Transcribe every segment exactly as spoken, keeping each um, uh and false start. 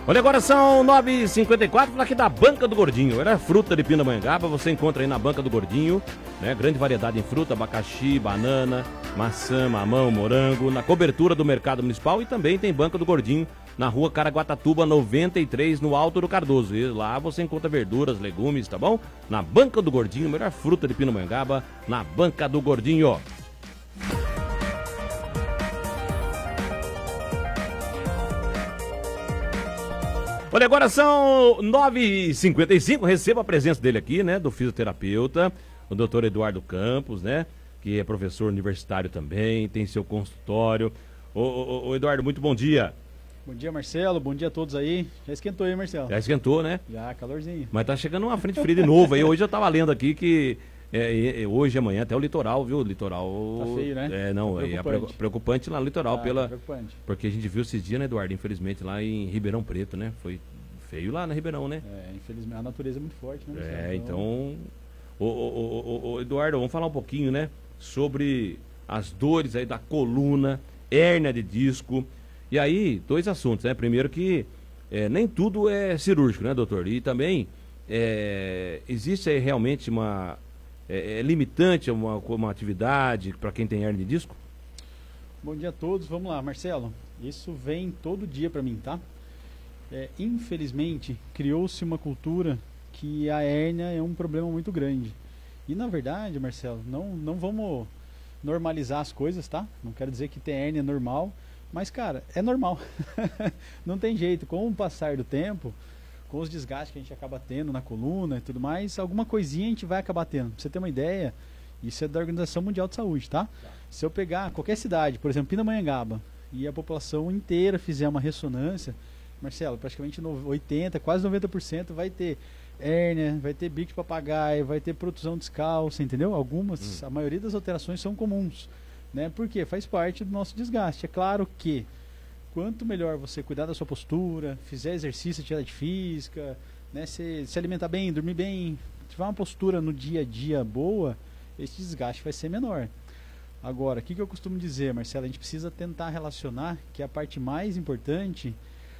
Olha, agora são nove e cinquenta e quatro, falar aqui da Banca do Gordinho. Era fruta de Pindamonhangaba, você encontra aí na Banca do Gordinho, né? Grande variedade em fruta, abacaxi, banana, maçã, mamão, morango, na cobertura do Mercado Municipal, e também tem Banca do Gordinho na rua Caraguatatuba noventa e três, no Alto do Cardoso. E lá você encontra verduras, legumes, tá bom? Na Banca do Gordinho, melhor fruta de Pindamonhangaba, na Banca do Gordinho. Olha, agora são nove e cinquenta e cinco, receba a presença dele aqui, né, do fisioterapeuta, o doutor Eduardo Campos, né, que é professor universitário também, tem seu consultório. Ô, ô, ô Eduardo, muito bom dia. Bom dia, Marcelo, bom dia a todos aí. Já esquentou aí, Marcelo? Já esquentou, né? Já, calorzinho. Mas tá chegando uma frente fria de novo aí, hoje eu tava lendo aqui que é, é, hoje e amanhã até o litoral, viu, o litoral... Tá feio, né? É, não, tá preocupante. é preocupante lá no litoral, tá, pela... tá preocupante. Porque a gente viu esses dias, né, Eduardo, infelizmente lá em Ribeirão Preto, né, foi feio lá na Ribeirão, né? É, infelizmente, a natureza é muito forte, né, Marcelo? É, então... Ô, ô, ô, ô, ô, Eduardo, vamos falar um pouquinho, né, sobre as dores aí da coluna, hérnia de disco, e aí, dois assuntos, né, primeiro que é, nem tudo é cirúrgico, né, doutor? E também é, existe aí realmente uma... É, é limitante uma, uma atividade para quem tem hérnia de disco? Bom dia a todos, vamos lá, Marcelo. Isso vem todo dia para mim, tá? É, infelizmente, criou-se uma cultura que a hérnia é um problema muito grande. E na verdade, Marcelo, não, não vamos normalizar as coisas, tá? Não quero dizer que ter hérnia é normal, mas cara, é normal. Não tem jeito, com o passar do tempo, com os desgastes que a gente acaba tendo na coluna e tudo mais, alguma coisinha a gente vai acabar tendo. Pra você ter uma ideia, isso é da Organização Mundial de Saúde, tá? Tá. Se eu pegar qualquer cidade, por exemplo, Pindamonhangaba, e a população inteira fizer uma ressonância, Marcelo, praticamente oitenta, quase noventa por cento vai ter hérnia, vai ter bico de papagaio, vai ter protusão discal, você entendeu? Algumas, hum. a maioria das alterações são comuns, né? Porque faz parte do nosso desgaste. É claro que quanto melhor você cuidar da sua postura, fizer exercício, atividade física, né, se, se alimentar bem, dormir bem, tiver uma postura no dia a dia boa, esse desgaste vai ser menor. Agora, o que, que eu costumo dizer, Marcelo? A gente precisa tentar relacionar que a parte mais importante,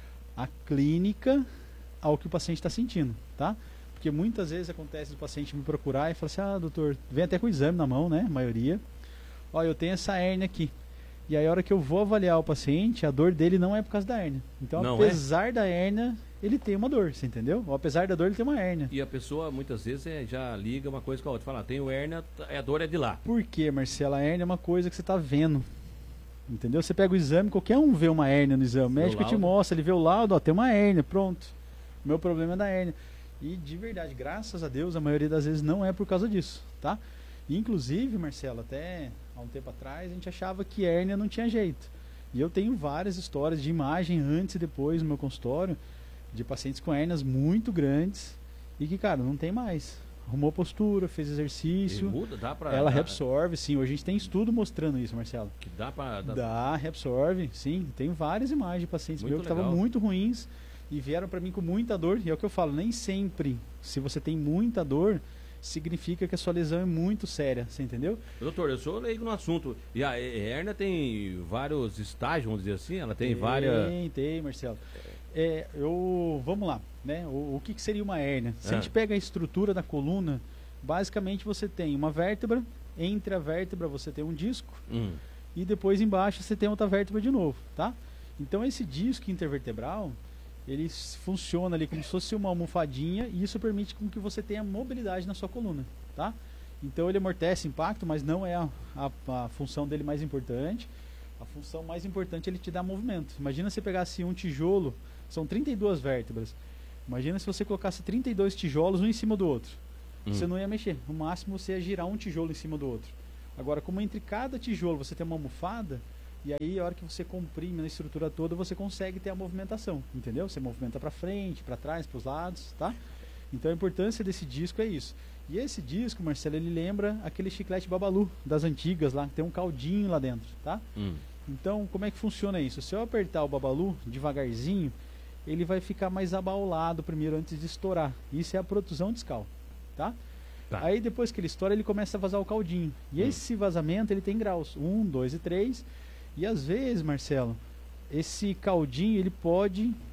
a clínica, ao que o paciente está sentindo, tá? Porque muitas vezes acontece do paciente me procurar e falar assim, ah, doutor, vem até com o exame na mão, né, a maioria. Ó, eu tenho essa hérnia aqui. E aí a hora que eu vou avaliar o paciente, a dor dele não é por causa da hérnia. Então, não apesar é? da hérnia, ele tem uma dor, você entendeu? Ou apesar da dor, ele tem uma hérnia. E a pessoa, muitas vezes, é, já liga uma coisa com a outra. Fala, tenho hérnia, a dor é de lá. Por quê, Marcelo? A hérnia é uma coisa que você está vendo. Entendeu? Você pega o exame, qualquer um vê uma hérnia no exame. O médico te mostra, ele vê o laudo, ó, tem uma hérnia, pronto. O meu problema é da hérnia. E, de verdade, graças a Deus, a maioria das vezes não é por causa disso, tá? Inclusive, Marcelo, até há um tempo atrás, a gente achava que hérnia não tinha jeito. E eu tenho várias histórias de imagem antes e depois no meu consultório, de pacientes com hérnias muito grandes e que, cara, não tem mais. Arrumou postura, fez exercício, muda, dá pra, ela dá... reabsorve, sim. Hoje a gente tem estudo mostrando isso, Marcelo. Que dá pra... Dá, dá reabsorve, sim. Tem várias imagens de pacientes meus que estavam muito ruins e vieram para mim com muita dor. E é o que eu falo, nem sempre, se você tem muita dor, significa que a sua lesão é muito séria, você entendeu? Doutor, eu sou leigo no assunto. E a hérnia tem vários estágios, vamos dizer assim? Ela tem, tem várias... Tem, tem, Marcelo. É, eu... Vamos lá, né? O, o que, que seria uma hérnia? Se ah. a gente pega a estrutura da coluna, basicamente você tem uma vértebra, entre a vértebra você tem um disco, hum. e depois embaixo você tem outra vértebra de novo, tá? Então esse disco intervertebral, ele funciona ali como se fosse uma almofadinha e isso permite com que você tenha mobilidade na sua coluna, tá? Então ele amortece impacto, mas não é a, a, a função dele mais importante. A função mais importante é ele te dar movimento. Imagina se pegasse um tijolo, são trinta e duas vértebras. Imagina se você colocasse trinta e dois tijolos um em cima do outro. Hum. Você não ia mexer. No máximo você ia girar um tijolo em cima do outro. Agora, como entre cada tijolo você tem uma almofada, e aí a hora que você comprime na estrutura toda, você consegue ter a movimentação, entendeu? Você movimenta para frente, para trás, para os lados, tá? Então a importância desse disco é isso. E esse disco, Marcelo, ele lembra aquele chiclete Babalu das antigas lá, que tem um caldinho lá dentro, tá? Hum. Então, como é que funciona isso? Se eu apertar o Babalu devagarzinho, ele vai ficar mais abaulado primeiro antes de estourar. Isso é a protusão discal, tá? Tá. Aí depois que ele estoura, ele começa a vazar o caldinho. E hum. esse vazamento, ele tem graus, um, dois e três. E às vezes, Marcelo, esse caldinho, ele pode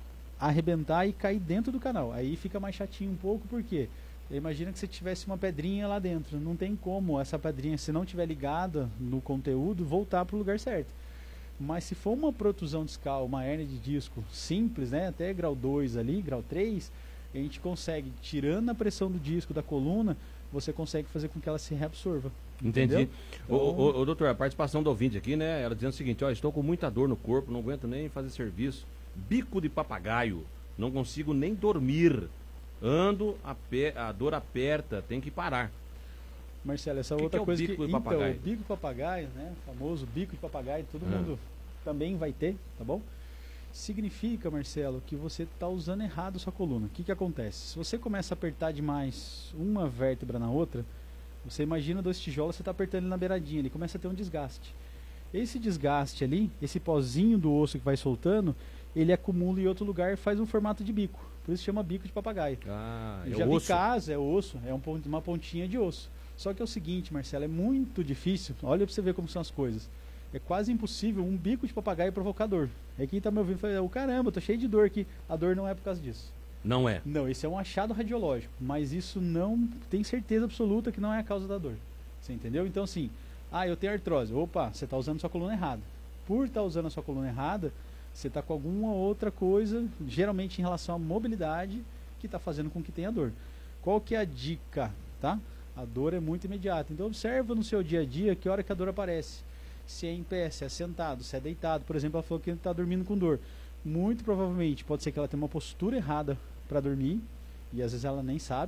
arrebentar e cair dentro do canal. Aí fica mais chatinho um pouco, porque imagina que você tivesse uma pedrinha lá dentro. Não tem como essa pedrinha, se não tiver ligada no conteúdo, voltar para o lugar certo. Mas se for uma protusão discal, uma hérnia de disco simples, né, até grau dois ali, grau três, a gente consegue, tirando a pressão do disco da coluna, você consegue fazer com que ela se reabsorva. Entendi. Então, o, o, o doutor, a participação do ouvinte aqui, né, ela dizendo o seguinte, ó, estou com muita dor no corpo, não aguento nem fazer serviço, bico de papagaio, não consigo nem dormir, ando, a, pé, a dor aperta, tem que parar. Marcelo, essa que outra que é coisa o bico que... de papagaio? Então, o bico de papagaio, né, o famoso bico de papagaio, todo Ah. mundo também vai ter, tá bom? Significa, Marcelo, que você está usando errado a sua coluna. O que que acontece? Se você começa a apertar demais uma vértebra na outra, você imagina dois tijolos, você está apertando ele na beiradinha, ele começa a ter um desgaste. Esse desgaste ali, esse pozinho do osso que vai soltando, ele acumula em outro lugar e faz um formato de bico. Por isso chama bico de papagaio. Ah, Eu é já o vi osso. caso, é osso, é um, pon- uma pontinha de osso. Só que é o seguinte, Marcelo, é muito difícil, olha para você ver como são as coisas. É quase impossível um bico de papagaio provocar dor. Aí quem está me ouvindo fala, oh, caramba, eu tô cheio de dor aqui. A dor não é por causa disso. Não é. Não, esse é um achado radiológico, mas isso não tem certeza absoluta que não é a causa da dor. Você entendeu? Então assim, ah, eu tenho artrose. Opa, você está usando sua coluna errada. Por estar tá usando a sua coluna errada, você está com alguma outra coisa, geralmente em relação à mobilidade, que está fazendo com que tenha dor. Qual que é a dica, tá? A dor é muito imediata. Então observa no seu dia a dia que hora que a dor aparece. Se é em pé, se é sentado, se é deitado. Por exemplo, ela falou que está dormindo com dor. Muito provavelmente pode ser que ela tenha uma postura errada para dormir, e às vezes ela nem sabe.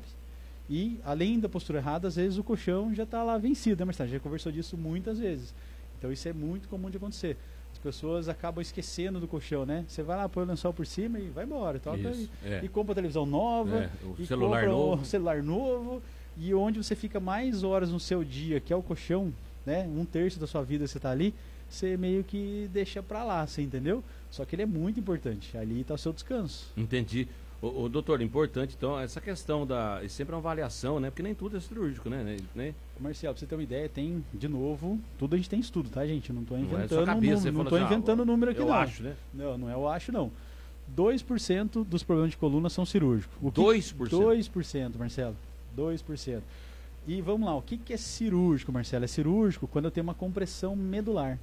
E além da postura errada, às vezes o colchão já está lá vencido, né, Marcelo? Já conversou disso muitas vezes. Então isso é muito comum de acontecer. As pessoas acabam esquecendo do colchão, né? Você vai lá, põe o lençol por cima e vai embora. Toca Isso, e, é. e compra televisão nova, É, o e celular compra novo. o celular novo. E onde você fica mais horas no seu dia, que é o colchão, né? Um terço da sua vida você está ali, você meio que deixa pra lá, você entendeu? Só que ele é muito importante. Ali está o seu descanso. Entendi. O, o doutor, importante, então, essa questão da... E sempre é uma avaliação, né? Porque nem tudo é cirúrgico, né? né? Marcelo, pra você ter uma ideia, tem, de novo, tudo a gente tem estudo, tá, gente? Eu não estou Não é só inventando, cabeça, você não, não fala tô assim, ah, inventando número aqui, eu não. acho, né? Não, não é eu acho, não. dois por cento dos problemas de coluna são cirúrgicos. O que- dois por cento? dois por cento, Marcelo. dois por cento. E vamos lá, o que, que é cirúrgico, Marcelo? É cirúrgico quando eu tenho uma compressão medular.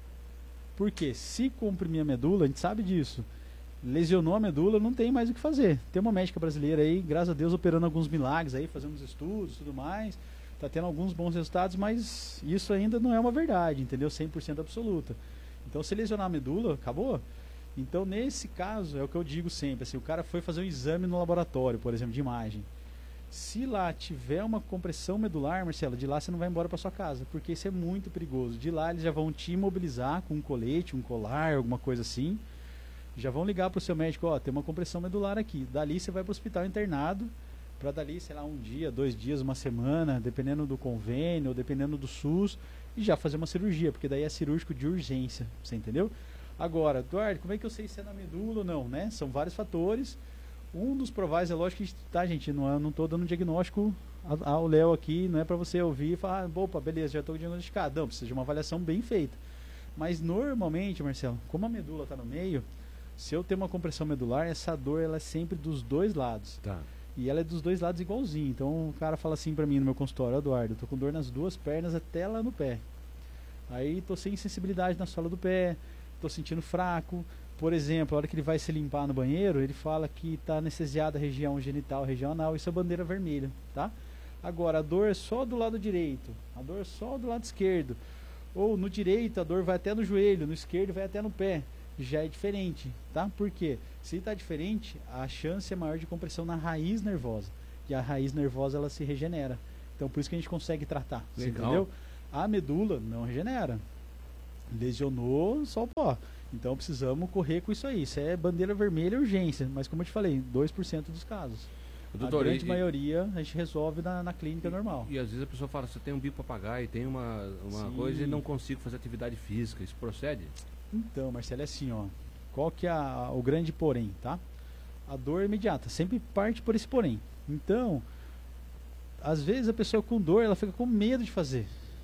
Por quê? Se comprimir a medula, a gente sabe disso. Lesionou a medula, não tem mais o que fazer. Tem uma médica brasileira aí, graças a Deus, operando alguns milagres aí, fazendo os estudos e tudo mais. Está tendo alguns bons resultados, mas isso ainda não é uma verdade, entendeu? cem por cento absoluta. Então, se lesionar a medula, acabou. Então, nesse caso, é o que eu digo sempre. Assim, o cara foi fazer um exame no laboratório, por exemplo, de imagem. Se lá tiver uma compressão medular, Marcelo, de lá você não vai embora para sua casa, porque isso é muito perigoso. De lá eles já vão te imobilizar com um colete, um colar, alguma coisa assim. Já vão ligar para o seu médico, ó, tem uma compressão medular aqui. Dali você vai para o hospital internado, para dali, sei lá, um dia, dois dias, uma semana, dependendo do convênio, ou dependendo do SUS, e já fazer uma cirurgia, porque daí é cirúrgico de urgência, você entendeu? Agora, Eduardo, como é que eu sei se é na medula ou não, né? São vários fatores. Um dos prováveis, é lógico que, tá, gente, não, eu não estou dando diagnóstico ao Léo aqui, não é para você ouvir e falar, ah, opa, beleza, já estou diagnosticado. Não, precisa de uma avaliação bem feita. Mas normalmente, Marcelo, como a medula está no meio, se eu tenho uma compressão medular, essa dor ela é sempre dos dois lados. Tá. E ela é dos dois lados igualzinho. Então o cara fala assim para mim no meu consultório, Eduardo, eu tô com dor nas duas pernas até lá no pé. Aí tô sem sensibilidade na sola do pé, tô sentindo fraco. Por exemplo, a hora que ele vai se limpar no banheiro, ele fala que está anestesiada a região genital, a região anal, isso é bandeira vermelha, tá? Agora, a dor é só do lado direito, a dor é só do lado esquerdo. Ou no direito, a dor vai até no joelho, no esquerdo vai até no pé. Já é diferente, tá? Por quê? Se está diferente, a chance é maior de compressão na raiz nervosa. E a raiz nervosa, ela se regenera. Então, por isso que a gente consegue tratar, você Legal. entendeu? A medula não regenera. Lesionou, só o pó. Então precisamos correr com isso aí. Isso é bandeira vermelha e urgência. Mas como eu te falei, dois por cento dos casos. Doutor, a grande e, maioria a gente resolve na, na clínica e, normal. E às vezes a pessoa fala, você tem um bico papagaio, tem uma, uma Sim. coisa e não consigo fazer atividade física. Isso procede? Então, Marcelo, é assim, ó. Qual que é a, o grande porém, tá? A dor é imediata. Sempre parte por esse porém. Então, às vezes a pessoa com dor, ela fica com medo de fazer.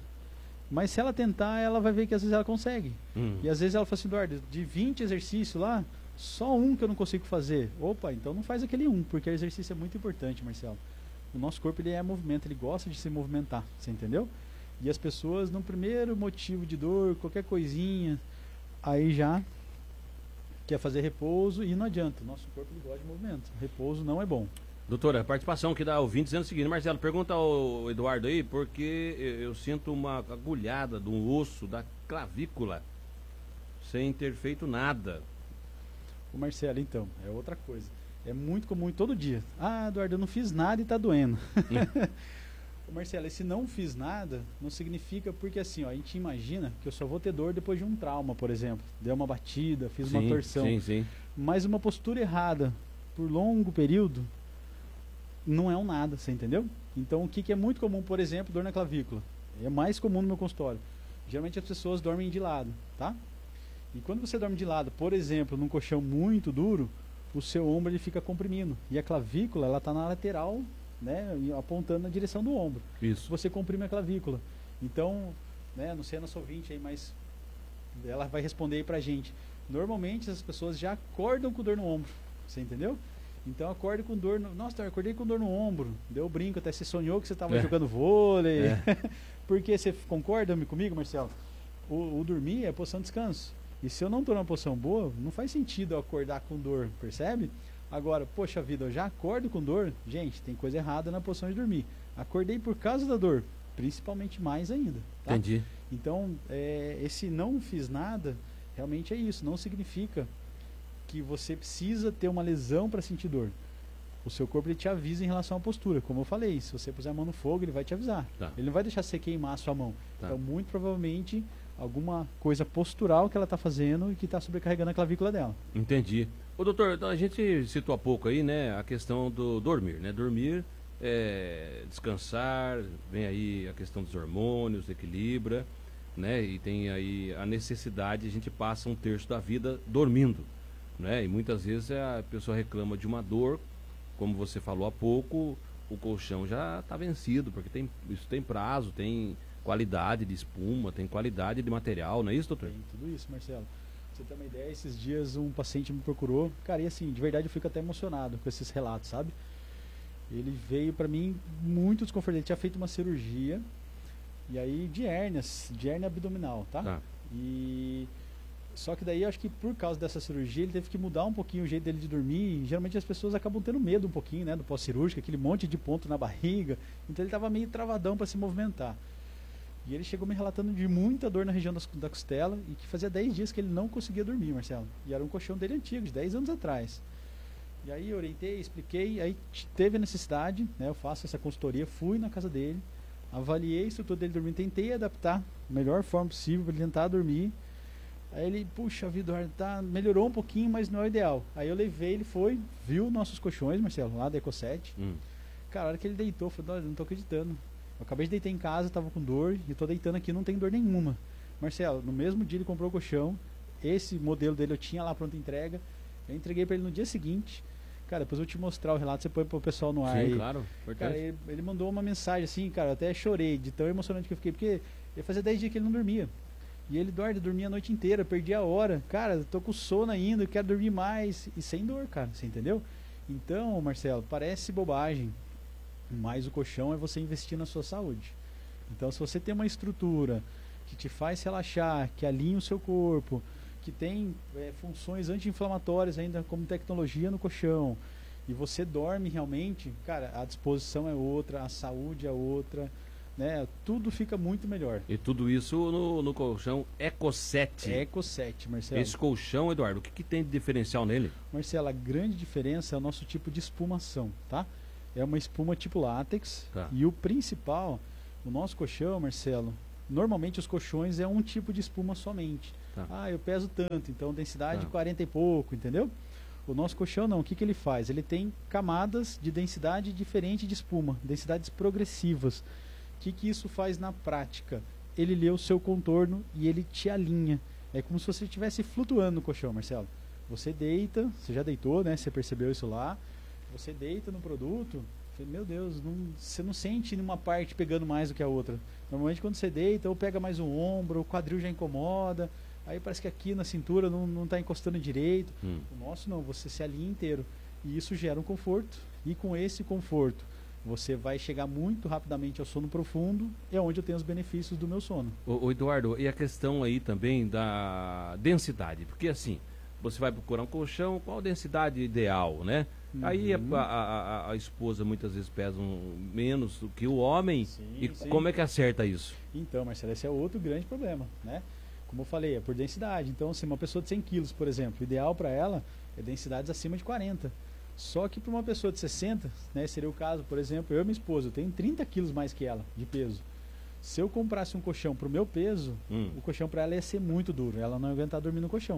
Mas se ela tentar, ela vai ver que às vezes ela consegue. Hum. E às vezes ela fala assim, Eduardo, de vinte exercícios lá, só um que eu não consigo fazer. Opa, então não faz aquele um, porque o exercício é muito importante, Marcelo. O nosso corpo ele é movimento, ele gosta de se movimentar, você entendeu? E as pessoas, no primeiro motivo de dor, qualquer coisinha, aí já quer fazer repouso e não adianta. O nosso corpo ele gosta de movimento. Repouso não é bom. Doutora, a participação que dá ouvinte dizendo o seguinte: Marcelo, pergunta ao Eduardo aí, porque eu sinto uma agulhada do osso da clavícula sem ter feito nada. O Marcelo, então, é outra coisa. É muito comum todo dia. Ah, Eduardo, eu não fiz nada e tá doendo. Hum. O Marcelo, esse não fiz nada não significa porque assim, ó, a gente imagina que eu só vou ter dor depois de um trauma, por exemplo. Deu uma batida, fiz sim, uma torção. Sim, sim. Mas uma postura errada por longo período não é um nada, você entendeu? Então o que, que é muito comum, por exemplo, dor na clavícula. É mais comum no meu consultório. Geralmente as pessoas dormem de lado, tá? E quando você dorme de lado, por exemplo, num colchão muito duro, o seu ombro ele fica comprimindo. E a clavícula, ela está na lateral, né, apontando na direção do ombro. Isso. Você comprime a clavícula. Então, né, não sei a nossa ouvinte aí, mas ela vai responder aí pra gente. Normalmente as pessoas já acordam com dor no ombro. Você entendeu? Então acorda com dor no... Nossa, eu acordei com dor no ombro. Deu brinco, até você sonhou que você estava é. jogando vôlei. É. Porque você concorda comigo, Marcelo? O, o dormir é a posição de descanso. E se eu não estou numa posição boa, não faz sentido eu acordar com dor, percebe? Agora, poxa vida, eu já acordo com dor. Gente, tem coisa errada na posição de dormir. Acordei por causa da dor, principalmente mais ainda. Tá? Entendi. Então, é, esse não fiz nada, realmente é isso. Não significa que você precisa ter uma lesão para sentir dor. O seu corpo ele te avisa em relação à postura. Como eu falei, se você puser a mão no fogo, ele vai te avisar. Tá. Ele não vai deixar você queimar a sua mão. Tá. Então, muito provavelmente, alguma coisa postural que ela está fazendo e que está sobrecarregando a clavícula dela. Entendi. Ô doutor, a gente citou há pouco aí, né, a questão do dormir, né? Dormir, é, descansar, vem aí a questão dos hormônios, equilibra, né? E tem aí a necessidade, a gente passa um terço da vida dormindo, né? E muitas vezes a pessoa reclama de uma dor, como você falou há pouco, o colchão já está vencido, porque tem, isso tem prazo, tem qualidade de espuma, tem qualidade de material, não é isso, doutor? Tem tudo isso, Marcelo. Pra você ter uma ideia, esses dias um paciente me procurou, cara, e assim, de verdade eu fico até emocionado com esses relatos, sabe? Ele veio pra mim muito desconfortável, ele tinha feito uma cirurgia, e aí de hérnias, de hérnia abdominal, tá? Tá. E... Só que daí eu acho que por causa dessa cirurgia ele teve que mudar um pouquinho o jeito dele de dormir, e geralmente as pessoas acabam tendo medo um pouquinho, né, do pós-cirúrgico, aquele monte de ponto na barriga, então ele tava meio travadão para se movimentar. E ele chegou me relatando de muita dor na região das, da costela e que fazia dez dias que ele não conseguia dormir, Marcelo. E era um colchão dele antigo, de dez anos atrás. E aí eu orientei, expliquei, aí teve a necessidade, né, eu faço essa consultoria, fui na casa dele, avaliei a estrutura dele dormindo, tentei adaptar da melhor forma possível para ele tentar dormir. Aí ele, puxa vida, tá, melhorou um pouquinho, mas não é o ideal. Aí eu levei, ele foi, viu nossos colchões, Marcelo, lá da Eco sete. Hum. Cara, a hora que ele deitou, eu falei, não tô acreditando. Eu acabei de deitar em casa, tava com dor, e tô deitando aqui, não tem dor nenhuma. Marcelo, no mesmo dia ele comprou o colchão, esse modelo dele eu tinha lá pronta entrega, eu entreguei para ele no dia seguinte. Cara, depois eu vou te mostrar o relato, você põe pro pessoal no ar. Sim, aí. Claro. Cara, ele, ele mandou uma mensagem assim, cara, eu até chorei de tão emocionante que eu fiquei, porque ele fazia dez dias que ele não dormia. E ele dorme, dormia a noite inteira, perdia a hora. Cara, tô com sono ainda, eu quero dormir mais. E sem dor, cara, você entendeu? Então, Marcelo, parece bobagem, mas o colchão é você investir na sua saúde. Então, se você tem uma estrutura que te faz relaxar, que alinha o seu corpo, que tem é, funções anti-inflamatórias ainda como tecnologia no colchão, e você dorme realmente, cara, a disposição é outra, a saúde é outra, né? Tudo fica muito melhor. E tudo isso no, no colchão Eco sete. Eco sete, Marcelo. Esse colchão, Eduardo, o que, que tem de diferencial nele? Marcelo, a grande diferença é o nosso tipo de espumação, tá? É uma espuma tipo látex, tá. E o principal, o nosso colchão, Marcelo, normalmente os colchões é um tipo de espuma somente. Tá. Ah, eu peso tanto, então densidade tá. quarenta e pouco, entendeu? O nosso colchão não, o que, que ele faz? Ele tem camadas de densidade diferente de espuma, densidades progressivas. O que, que isso faz na prática? Ele lê o seu contorno e ele te alinha. É como se você estivesse flutuando no colchão, Marcelo. Você deita, você já deitou, né? Você percebeu isso lá. Você deita no produto, meu Deus, não, você não sente nenhuma parte pegando mais do que a outra. Normalmente quando você deita, ou pega mais o ombro, o quadril já incomoda. aí parece que aqui na cintura não, não tá encostando direito. Hum. O nosso não, você se alinha inteiro. E isso gera um conforto. E com esse conforto, você vai chegar muito rapidamente ao sono profundo, é onde eu tenho os benefícios do meu sono. Ô, ô Eduardo, e a questão aí também da densidade? Porque assim, você vai procurar um colchão, qual a densidade ideal, né? Uhum. Aí a, a, a, a esposa muitas vezes pesa um, menos do que o homem. Sim, e sim. Como é que acerta isso? Então, Marcelo, esse é outro grande problema, né? Como eu falei, é por densidade. Então, se uma pessoa de cem quilos, por exemplo, o ideal para ela é densidades acima de quarenta. Só que para uma pessoa de sessenta, né, seria o caso, por exemplo, eu e minha esposa, eu tenho trinta quilos mais que ela de peso. Se eu comprasse um colchão para o meu peso, hum. o colchão para ela ia ser muito duro, ela não ia aguentar dormir no colchão.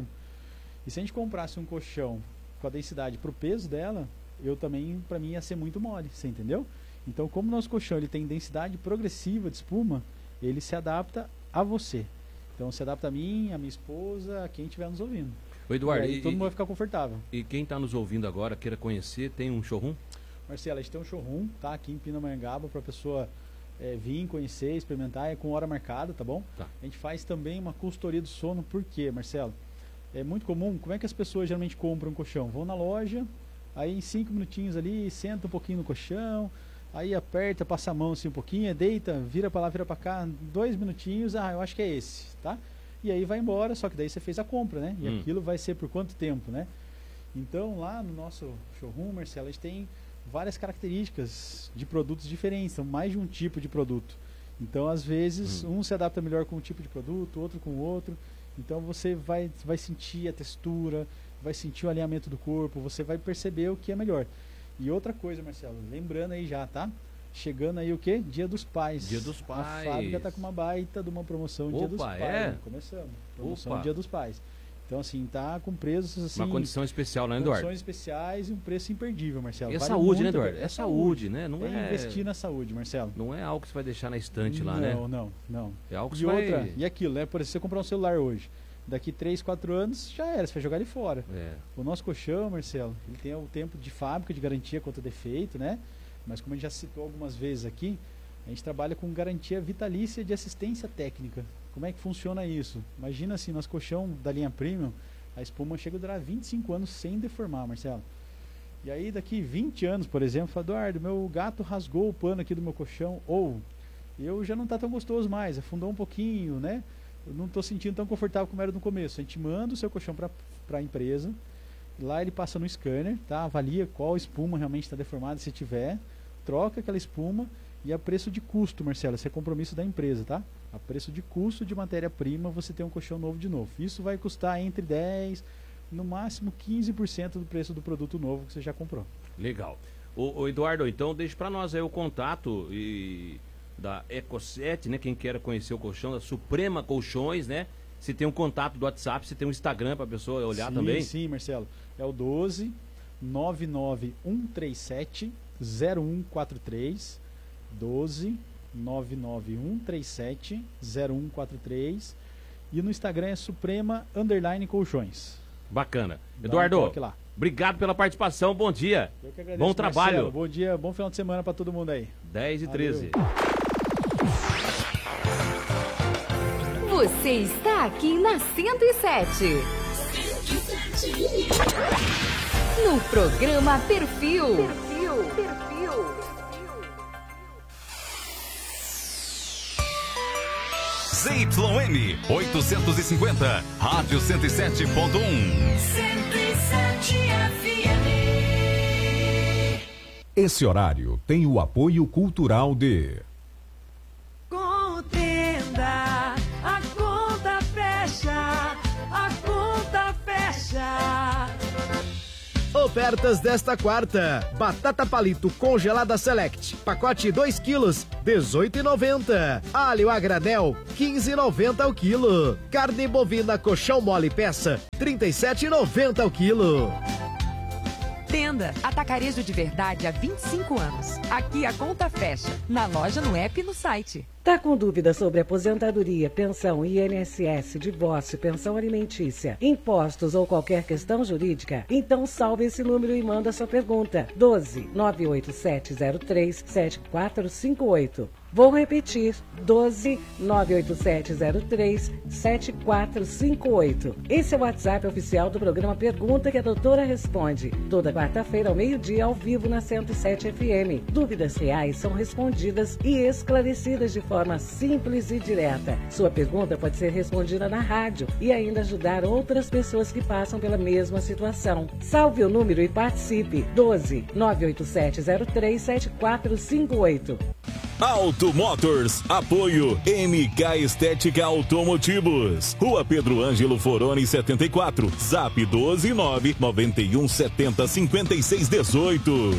E se a gente comprasse um colchão com a densidade para o peso dela, eu também, para mim, ia ser muito mole, você entendeu? Então, como o nosso colchão ele tem densidade progressiva de espuma, ele se adapta a você. Então, se adapta a mim, a minha esposa, a quem estiver nos ouvindo. Ô Eduardo, e aí, todo mundo vai ficar confortável. E quem está nos ouvindo agora, queira conhecer, tem um showroom? Marcelo, a gente tem um showroom, tá? Aqui em Pindamonhangaba, para a pessoa é, vir, conhecer, experimentar, é com hora marcada, tá bom? Tá. A gente faz também uma consultoria do sono, por quê, Marcelo? É muito comum, como é que as pessoas geralmente compram um colchão? Vão na loja, aí em cinco minutinhos ali, senta um pouquinho no colchão, aí aperta, passa a mão assim um pouquinho, deita, vira para lá, vira para cá, dois minutinhos, ah, eu acho que é esse, tá? E aí vai embora, só que daí você fez a compra, né? E hum. aquilo vai ser por quanto tempo, né? Então, lá no nosso showroom, Marcelo, a gente tem várias características de produtos diferentes, são mais de um tipo de produto. Então, às vezes, hum. um se adapta melhor com um tipo de produto, outro com o outro. Então, você vai, vai sentir a textura, vai sentir o alinhamento do corpo, você vai perceber o que é melhor. E outra coisa, Marcelo, lembrando aí já, tá? Chegando aí o quê? Dia dos Pais. Dia dos Pais. A fábrica tá com uma baita de uma promoção Opa, Dia dos Pais. É? Começamos. Promoção Opa. Dia dos Pais. Então, assim, tá com preços assim... Uma condição especial, né, Eduardo? Condições especiais e um preço imperdível, Marcelo. E é vale saúde, né, muito, Eduardo? É, é saúde, né? Não é, é investir na saúde, Marcelo. Não é algo que você vai deixar na estante lá, não, né? Não, não, não. É algo que e você outra, vai... E aquilo, né? Por exemplo, se você comprar um celular hoje, daqui três, quatro anos, já era, você vai jogar ele fora. É. O nosso colchão, Marcelo, ele tem o tempo de fábrica de garantia contra defeito, né? Mas como a gente já citou algumas vezes aqui, a gente trabalha com garantia vitalícia de assistência técnica. Como é que funciona isso? Imagina assim, nosso colchão da linha Premium, a espuma chega a durar vinte e cinco anos sem deformar, Marcelo. E aí daqui vinte anos, por exemplo, fala, Eduardo, meu gato rasgou o pano aqui do meu colchão, ou eu já não está tão gostoso mais, afundou um pouquinho, né? Eu não estou sentindo tão confortável como era no começo. A gente manda o seu colchão para a empresa, lá ele passa no scanner, tá? Avalia qual espuma realmente está deformada, se tiver, troca aquela espuma e a preço de custo, Marcelo, esse é compromisso da empresa, tá? A preço de custo de matéria-prima você tem um colchão novo de novo. Isso vai custar entre dez por cento, no máximo quinze por cento do preço do produto novo que você já comprou. Legal. Ô, ô Eduardo, então deixa para nós aí o contato e... da Ecoset, né? Quem quer conhecer o colchão, da Suprema Colchões, né? Se tem um contato do WhatsApp, se tem um Instagram para a pessoa olhar sim, também. Sim, Marcelo. É o doze nove nove um três sete zero um quatro três. doze nove nove um três sete zero um quatro três. E no Instagram é Suprema Underline Colchões. Bacana. Dá Eduardo, um lá. Obrigado pela participação, bom dia. Eu que agradeço, bom trabalho. Marcelo. Bom dia, bom final de semana para todo mundo aí. dez e treze. Você está aqui na cento e sete. No programa Perfil. Perfil. Perfil. Z Y M oitocentos e cinquenta, Rádio cento e sete ponto um. cento e sete F M. Esse horário tem o apoio cultural de... Contenda, a conta fecha, a conta fecha. Ofertas desta quarta: batata palito congelada Select, pacote dois quilos, dezoito reais e noventa centavos. Alho a granel, quinze reais e noventa centavos ao quilo. Carne bovina colchão mole peça, trinta e sete reais e noventa centavos ao quilo. Tenda, atacarejo de verdade há vinte e cinco anos. Aqui a conta fecha, na loja, no app e no site. Tá com dúvida sobre aposentadoria, pensão, I N S S, divórcio, pensão alimentícia, impostos ou qualquer questão jurídica? Então salve esse número e manda sua pergunta. doze nove oito sete zero três sete quatro cinco oito. Vou repetir, doze nove oito sete zero três sete quatro cinco oito. Esse é o WhatsApp oficial do programa Pergunta que a Doutora Responde. Toda quarta-feira ao meio-dia ao vivo na cento e sete F M. Dúvidas reais são respondidas e esclarecidas de forma simples e direta. Sua pergunta pode ser respondida na rádio e ainda ajudar outras pessoas que passam pela mesma situação. Salve o número e participe. doze nove oito sete zero três sete quatro cinco oito. Auto Motors, apoio M K Estética Automotivos, Rua Pedro Ângelo Foroni setenta e quatro, Zap doze nove nove um sete zero cinco seis um oito.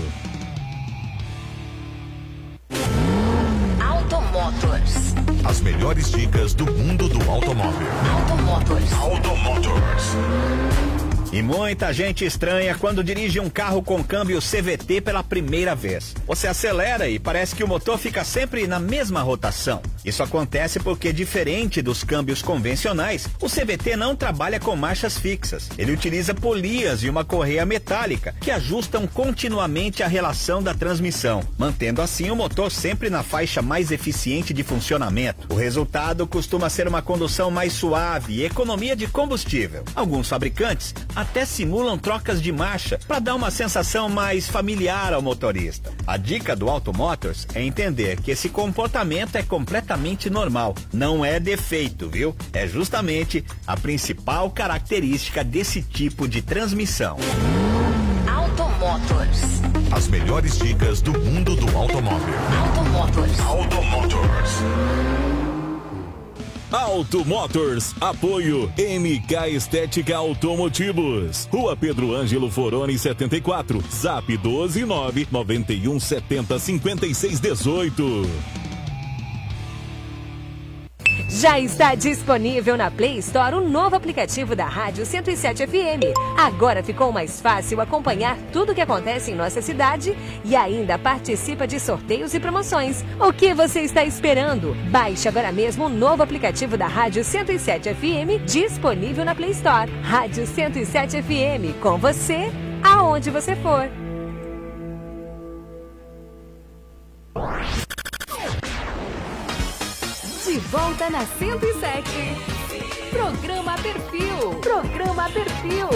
Auto Motors. As melhores dicas do mundo do automóvel. Auto Motors. Auto Motors. E muita gente estranha quando dirige um carro com câmbio C V T pela primeira vez. Você acelera e parece que o motor fica sempre na mesma rotação. Isso acontece porque, diferente dos câmbios convencionais, o C V T não trabalha com marchas fixas. Ele utiliza polias e uma correia metálica que ajustam continuamente a relação da transmissão, mantendo assim o motor sempre na faixa mais eficiente de funcionamento. O resultado costuma ser uma condução mais suave e economia de combustível. Alguns fabricantes até simulam trocas de marcha para dar uma sensação mais familiar ao motorista. A dica do Auto Motors é entender que esse comportamento é completamente normal, não é defeito, viu? É justamente a principal característica desse tipo de transmissão. Auto Motors. As melhores dicas do mundo do automóvel. Auto Motors. Auto Motors. Auto Motors, apoio M K Estética Automotivos, Rua Pedro Ângelo Foroni setenta e quatro, Zap doze nove nove um sete zero cinco seis um oito. Já está disponível na Play Store o novo aplicativo da Rádio cento e sete F M. Agora ficou mais fácil acompanhar tudo o que acontece em nossa cidade e ainda participa de sorteios e promoções. O que você está esperando? Baixe agora mesmo o novo aplicativo da Rádio cento e sete F M, disponível na Play Store. Rádio cento e sete F M, com você, aonde você for. De volta na cento e sete. Programa Perfil. Programa Perfil.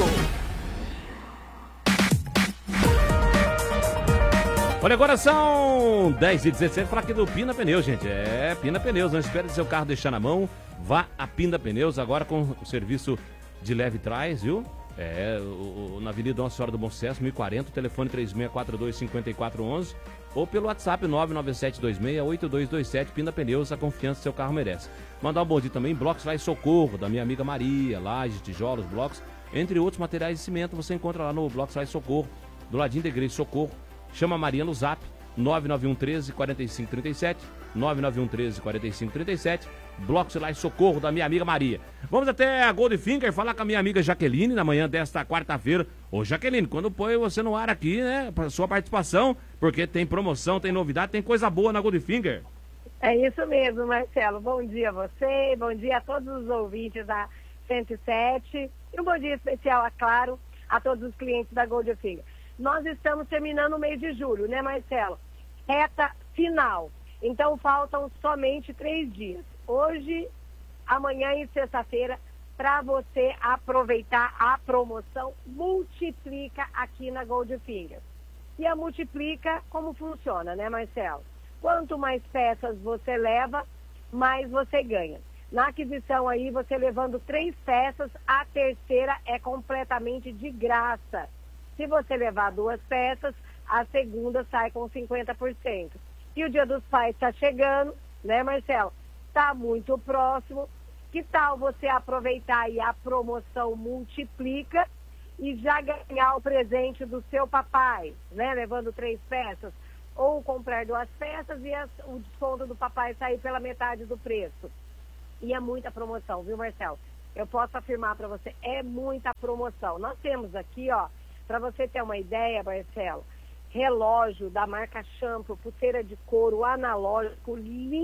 Olha, agora são dez e dezessete. Falar aqui do Pina Pneus, gente. É, Pina Pneus. Não espere seu carro deixar na mão. Vá a Pina Pneus agora com o serviço de leve trás, viu? É, o, o, na Avenida Nossa Senhora do Bom Sucesso, mil e quarenta, telefone três seis quatro dois cinco quatro um um ou pelo WhatsApp nove nove sete dois seis oito dois dois sete. Pina Pneus, a confiança que seu carro merece. Mandar um bom dia também, Blocos Laje Socorro, da minha amiga Maria, lajes, tijolos, blocos, entre outros materiais de cimento, você encontra lá no Blocos Laje Socorro, do ladinho da Igreja Socorro. Chama a Maria no Zap, nove nove um um três quatro cinco três sete, nove nove um um três quatro cinco três sete, Blocos Laje Socorro, da minha amiga Maria. Vamos até a Goldfinger falar com a minha amiga Jaqueline na manhã desta quarta-feira. Ô Jaqueline, quando põe você no ar aqui, né, pra sua participação, porque tem promoção, tem novidade, tem coisa boa na Goldfinger. É isso mesmo, Marcelo. Bom dia a você, bom dia a todos os ouvintes da cento e sete e um bom dia especial, é claro, a todos os clientes da Goldfinger. Nós estamos terminando o mês de julho, né, Marcelo? Reta final. Então faltam somente três dias. Hoje, amanhã e sexta-feira, para você aproveitar a promoção Multiplica aqui na Goldfinger. E a Multiplica, como funciona, né, Marcelo? Quanto mais peças você leva, mais você ganha. Na aquisição aí, você levando três peças, a terceira é completamente de graça. Se você levar duas peças, a segunda sai com cinquenta por cento. E o Dia dos Pais está chegando, né, Marcelo? Está muito próximo. Que tal você aproveitar aí a promoção Multiplica e já ganhar o presente do seu papai, né? Levando três peças. Ou comprar duas peças e as, o desconto do papai sair pela metade do preço. E é muita promoção, viu, Marcelo? Eu posso afirmar para você, é muita promoção. Nós temos aqui, ó, para você ter uma ideia, Marcelo, relógio da marca Shampoo, pulseira de couro analógico,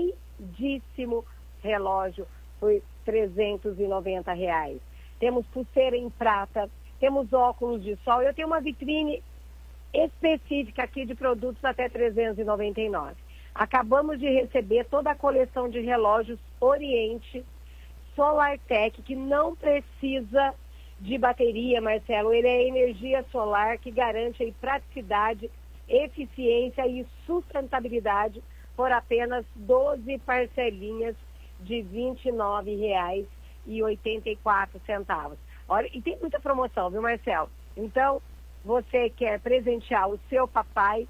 lindíssimo relógio, por trezentos e noventa reais. Temos pulseira em prata, temos óculos de sol. Eu tenho uma vitrine específica aqui de produtos até trezentos e noventa e nove. Acabamos de receber toda a coleção de relógios Oriente SolarTech, que não precisa de bateria, Marcelo. Ele é energia solar que garante aí praticidade, eficiência e sustentabilidade por apenas doze parcelinhas de vinte e nove reais e oitenta e quatro centavos. Olha, e tem muita promoção, viu, Marcelo? Então, você quer presentear o seu papai,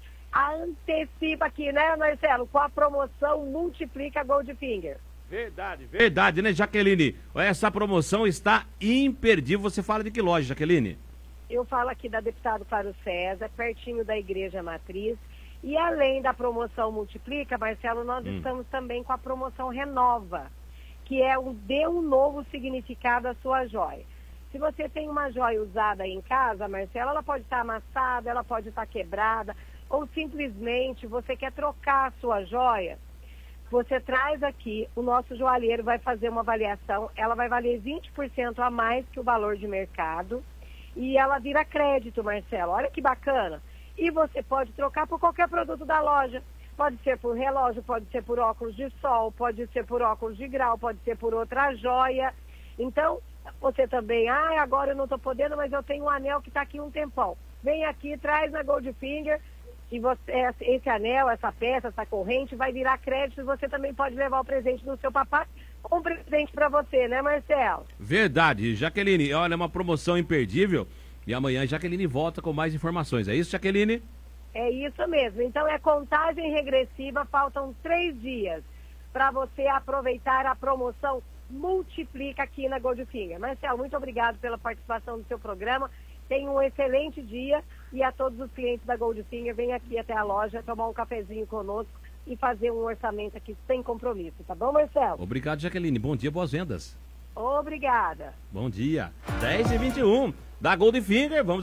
antecipa aqui, né, Marcelo? Com a promoção Multiplica Goldfinger. Verdade, verdade, né, Jaqueline? Essa promoção está imperdível. Você fala de que loja, Jaqueline? Eu falo aqui da Deputado Claro César, pertinho da Igreja Matriz. E além da promoção Multiplica, Marcelo, nós hum. estamos também com a promoção Renova, que é um dê um novo significado à sua joia. Se você tem uma joia usada aí em casa, Marcelo, ela pode estar amassada, ela pode estar quebrada, ou simplesmente você quer trocar a sua joia, você traz aqui, o nosso joalheiro vai fazer uma avaliação, ela vai valer vinte por cento a mais que o valor de mercado, e ela vira crédito, Marcelo. Olha que bacana. E você pode trocar por qualquer produto da loja. Pode ser por relógio, pode ser por óculos de sol, pode ser por óculos de grau, pode ser por outra joia. Então, você também, ah, agora eu não estou podendo, mas eu tenho um anel que está aqui um tempão. Vem aqui, traz na Goldfinger, e você, esse anel, essa peça, essa corrente vai virar crédito, e você também pode levar o presente do seu papai, um presente para você, né, Marcelo? Verdade, Jaqueline, olha, é uma promoção imperdível, e amanhã a Jaqueline volta com mais informações, é isso, Jaqueline? É isso mesmo, então é contagem regressiva, faltam três dias para você aproveitar a promoção Multiplica aqui na Goldfinger. Marcelo, muito obrigado pela participação do seu programa. Tenha um excelente dia e a todos os clientes da Goldfinger, venham aqui até a loja tomar um cafezinho conosco e fazer um orçamento aqui sem compromisso, tá bom, Marcelo? Obrigado, Jaqueline. Bom dia, boas vendas. Obrigada. Bom dia. dez e vinte e um da Goldfinger. Vamos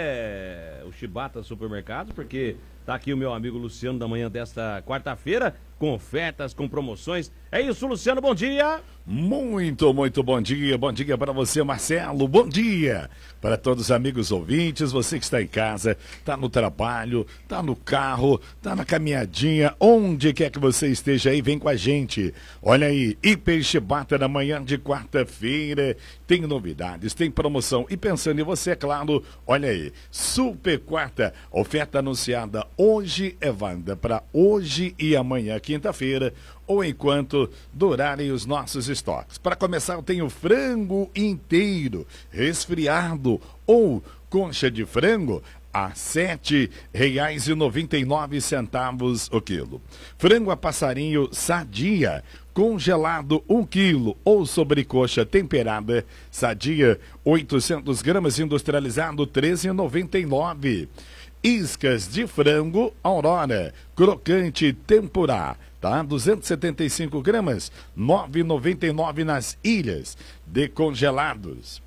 até o Chibata Supermercado, porque tá aqui o meu amigo Luciano da manhã desta quarta-feira, com ofertas, com promoções. É isso, Luciano, bom dia. Muito, muito bom dia. Bom dia para você, Marcelo. Bom dia para todos os amigos ouvintes. Você que está em casa, está no trabalho, está no carro, está na caminhadinha, onde quer que você esteja aí, vem com a gente. Olha aí, Hiper Chibata na manhã de quarta-feira. Tem novidades, tem promoção. E pensando em você, é claro, olha aí, super quarta, oferta anunciada hoje é válida para hoje e amanhã, quinta-feira, ou enquanto durarem os nossos estoques. Para começar, eu tenho frango inteiro, resfriado ou concha de frango a sete reais e noventa e nove centavos o quilo. Frango a passarinho sadia, congelado um quilo, ou sobrecoxa temperada sadia, oitocentos gramas, industrializado treze reais e noventa e nove centavos. Iscas de frango Aurora, crocante tempurá, tá? duzentos e setenta e cinco gramas, nove reais e noventa e nove centavos nas ilhas, decongelados.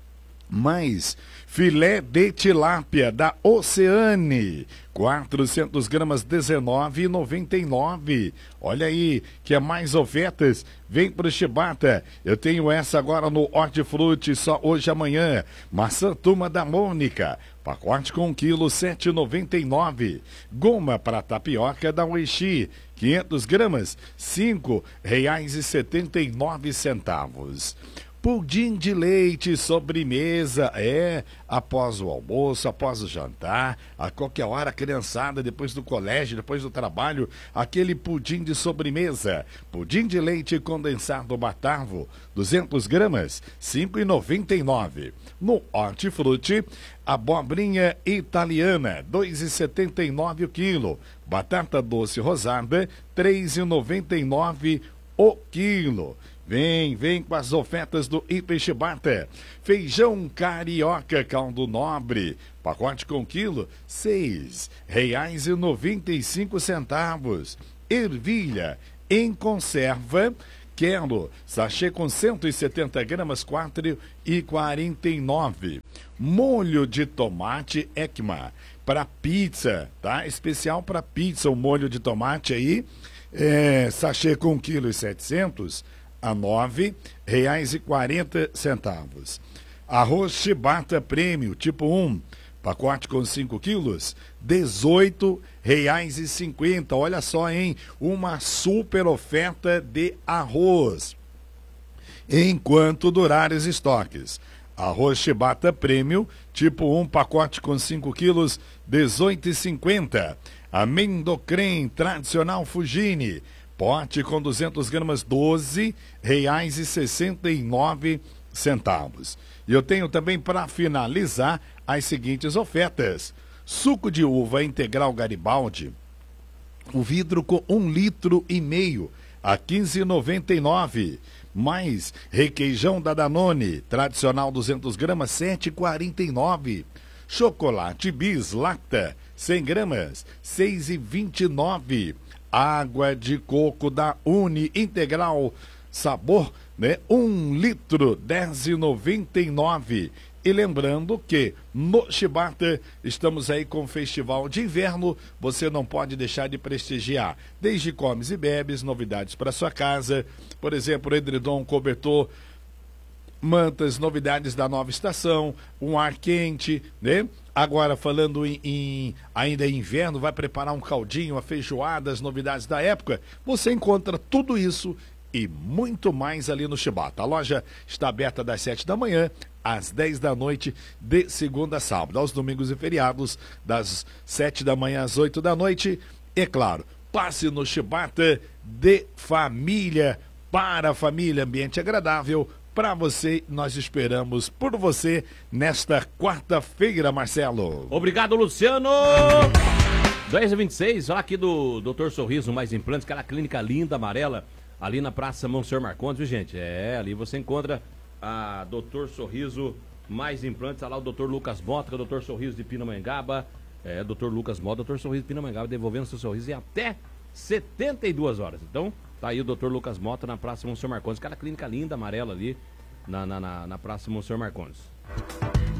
Mais filé de tilápia da Oceane, quatrocentos gramas, dezenove reais e noventa e nove centavos. Olha aí, que é mais ofertas, vem pro Chibata. Eu tenho essa agora no Hortifruti, só hoje e amanhã. Maçã Turma da Mônica, pacote com um quilo, sete reais e noventa e nove centavos. Goma para tapioca da Uexi, quinhentas gramas, cinco reais e setenta e nove centavos. Pudim de leite, sobremesa, é, após o almoço, após o jantar, a qualquer hora, a criançada, depois do colégio, depois do trabalho, aquele pudim de sobremesa. Pudim de leite condensado Batavo, duzentas gramas, cinco reais e noventa e nove centavos. No Hortifruti, abobrinha italiana, dois reais e setenta e nove centavos o quilo. Batata doce rosada, três reais e noventa e nove centavos o quilo. Vem, vem com as ofertas do Hiper Chibata. Feijão carioca caldo nobre, pacote com quilo, seis reais e noventa e cinco centavos. Ervilha em conserva, quero, sachê com cento e setenta gramas, quatro reais e quarenta e nove centavos. Molho de tomate Ekma, para pizza, tá? Especial para pizza, o molho de tomate aí, é, sachê com um quilo e setecentos a nove reais e quarenta centavos. Arroz Chibata Prêmio, tipo um, pacote com cinco quilos, dezoito reais e cinquenta. Olha só, hein? Uma super oferta de arroz. Enquanto durar os estoques. Arroz Chibata Premium, tipo um, pacote com cinco quilos, dezoito reais e cinquenta. Amendocrem tradicional Fugini, pote com duzentas gramas, doze reais e sessenta e nove centavos. E eu tenho também para finalizar as seguintes ofertas. Suco de uva integral Garibaldi, o vidro com um litro e meio a quinze reais e noventa e nove centavos. Mais requeijão da Danone, tradicional duzentas gramas, sete reais e quarenta e nove centavos. Chocolate Bis Lacta, cem gramas, seis reais e vinte e nove centavos. Água de coco da Uni Integral Sabor, né? Um litro, dez reais e noventa e nove centavos. E lembrando que no Chibata estamos aí com o Festival de Inverno, você não pode deixar de prestigiar. Desde comes e bebes, novidades para sua casa, por exemplo, edredom, cobertor, mantas, novidades da nova estação, um ar quente, né? Agora, falando em, em ainda em inverno, vai preparar um caldinho, uma feijoada, as novidades da época, você encontra tudo isso e muito mais ali no Chibata. A loja está aberta das sete da manhã às dez da noite, de segunda a sábado. Aos domingos e feriados, das sete da manhã às oito da noite. E claro, passe no Chibata de família, para a família, ambiente agradável. Para você, nós esperamos por você nesta quarta-feira, Marcelo. Obrigado, Luciano! dez e vinte e seis, ó, aqui do doutor Sorriso Mais Implantes, aquela clínica linda, amarela, ali na Praça Monsenhor Marcondes, viu, gente? É, ali você encontra a doutor Sorriso Mais Implantes, tá lá o doutor Lucas Mota, o doutor Sorriso de Pindamonhangaba, é, doutor Lucas Mota, doutor Sorriso de Pindamonhangaba, devolvendo seu sorriso em até setenta e duas horas. Então, tá aí o doutor Lucas Mota na Praça Monsenhor Marcondes, aquela clínica linda, amarela ali, na, na, na, na Praça Monsenhor Marcondes.